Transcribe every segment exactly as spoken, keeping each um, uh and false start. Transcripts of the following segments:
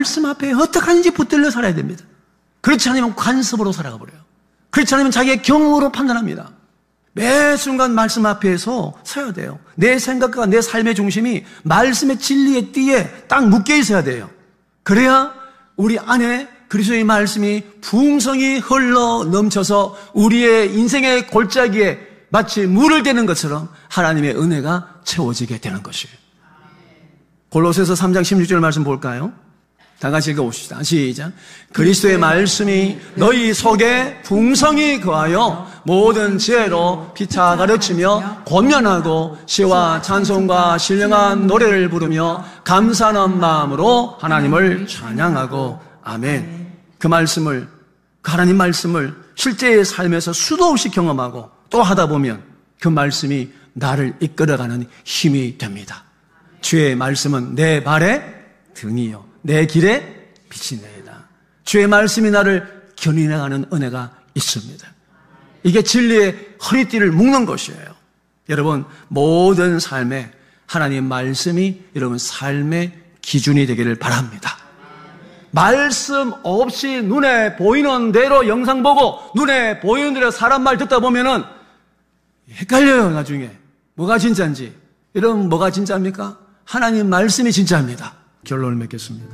말씀 앞에 어떡하는지 붙들려 살아야 됩니다. 그렇지 않으면 관습으로 살아가 버려요. 그렇지 않으면 자기의 경험으로 판단합니다. 매 순간 말씀 앞에서 서야 돼요. 내 생각과 내 삶의 중심이 말씀의 진리의 띠에 딱 묶여 있어야 돼요. 그래야 우리 안에 그리스도의 말씀이 풍성히 흘러 넘쳐서 우리의 인생의 골짜기에 마치 물을 대는 것처럼 하나님의 은혜가 채워지게 되는 것이에요. 골로새서 삼 장 십육 절 말씀 볼까요? 다 같이 읽어봅시다. 시작. 그리스도의 말씀이 너희 속에 풍성히 거하여 모든 지혜로 피차 가르치며 권면하고 시와 찬송과 신령한 노래를 부르며 감사하는 마음으로 하나님을 찬양하고 아멘. 그 말씀을, 그 하나님 말씀을 실제의 삶에서 수도 없이 경험하고 또 하다 보면 그 말씀이 나를 이끌어가는 힘이 됩니다. 주의 말씀은 내 발의 등이요 내 길에 빛이니이다. 주의 말씀이 나를 견인해가는 은혜가 있습니다. 이게 진리의 허리띠를 묶는 것이에요. 여러분, 모든 삶에 하나님 말씀이 여러분 삶의 기준이 되기를 바랍니다. 말씀 없이 눈에 보이는 대로 영상 보고 눈에 보이는 대로 사람 말 듣다 보면은 헷갈려요. 나중에 뭐가 진짜인지. 여러분, 뭐가 진짜입니까? 하나님 말씀이 진짜입니다. 결론을 맺겠습니다.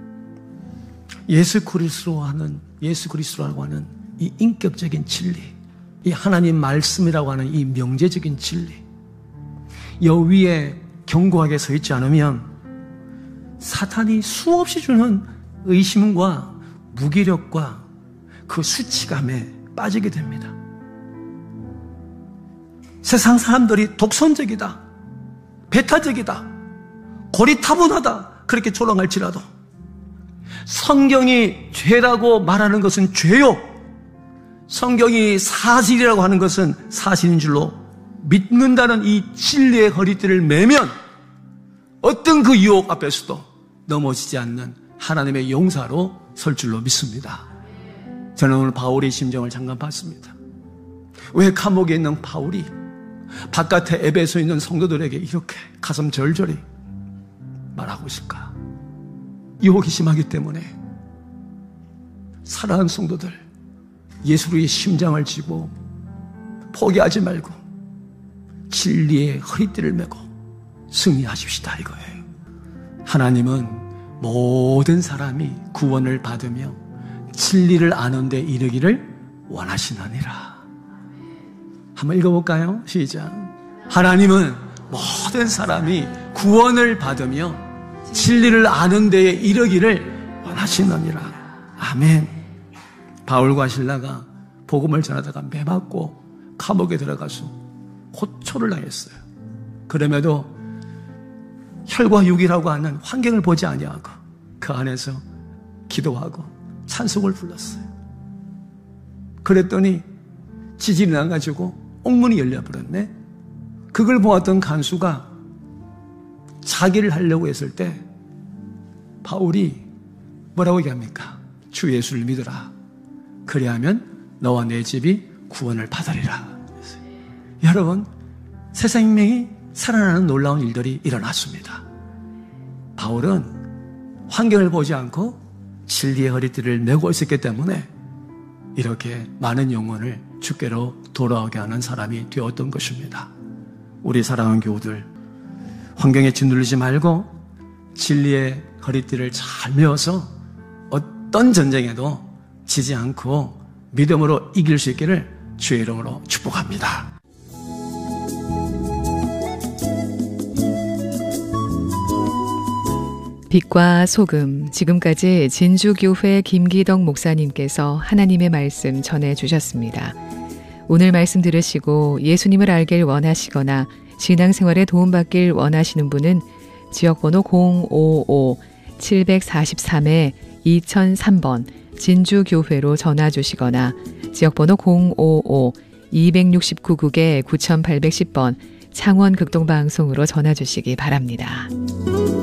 예수 그리스도로 하는, 예수 그리스도라고 하는 이 인격적인 진리, 이 하나님 말씀이라고 하는 이 명제적인 진리, 여 위에 견고하게 서 있지 않으면 사탄이 수없이 주는 의심과 무기력과 그 수치감에 빠지게 됩니다. 세상 사람들이 독선적이다, 배타적이다, 고리타분하다 그렇게 조롱할지라도 성경이 죄라고 말하는 것은 죄요, 성경이 사실이라고 하는 것은 사실인 줄로 믿는다는 이 진리의 허리띠를 매면 어떤 그 유혹 앞에서도 넘어지지 않는 하나님의 용사로 설 줄로 믿습니다. 저는 오늘 바울의 심정을 잠깐 봤습니다. 왜 감옥에 있는 바울이 바깥에 에베소에 있는 성도들에게 이렇게 가슴 절절히 말하고 있을까? 유혹이 심하기 때문에 사랑하는 성도들, 예수의 심장을 쥐고 포기하지 말고 진리의 허리띠를 메고 승리하십시다 이거예요. 하나님은 모든 사람이 구원을 받으며 진리를 아는 데 이르기를 원하시느니라. 한번 읽어볼까요? 시작. 하나님은 모든 사람이 구원을 받으며 진리를 아는 데에 이르기를 원하시느니라. 아멘. 바울과 실라가 복음을 전하다가 매맞고 감옥에 들어가서 호초를 당했어요. 그럼에도 혈과 육이라고 하는 환경을 보지 아니하고 그 안에서 기도하고 찬송을 불렀어요. 그랬더니 지진이 나가지고 옥문이 열려버렸네. 그걸 보았던 간수가 자기를 하려고 했을 때 바울이 뭐라고 얘기합니까? 주 예수를 믿으라. 그리하면 너와 내 집이 구원을 받으리라. 여러분, 새 생명이 살아나는 놀라운 일들이 일어났습니다. 바울은 환경을 보지 않고 진리의 허리띠를 메고 있었기 때문에 이렇게 많은 영혼을 주께로 돌아오게 하는 사람이 되었던 것입니다. 우리 사랑하는 교우들, 환경에 짓눌리지 말고 진리의 허리띠를 잘 메어서 어떤 전쟁에도 지지 않고 믿음으로 이길 수 있기를 주의 이름으로 축복합니다. 빛과 소금, 지금까지 진주교회 김기덕 목사님께서 하나님의 말씀 전해주셨습니다. 오늘 말씀 들으시고 예수님을 알길 원하시거나 신앙생활에 도움받길 원하시는 분은 지역번호 공오오 칠사삼 이공공삼 번 진주교회로 전화주시거나 지역번호 공오오 이육구 국에 구팔일 번 창원극동방송으로 전화주시기 바랍니다.